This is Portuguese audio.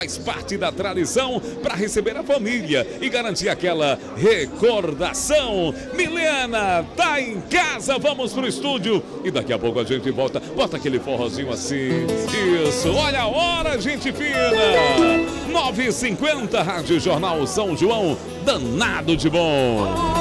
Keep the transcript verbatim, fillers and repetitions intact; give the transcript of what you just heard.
Faz parte da tradição para receber a família e garantir aquela recordação. Milena, tá em casa, vamos pro estúdio e daqui a pouco a gente volta. Bota aquele forrozinho assim. Isso, olha a hora, gente fina. nove e cinquenta, Rádio Jornal São João, danado de bom.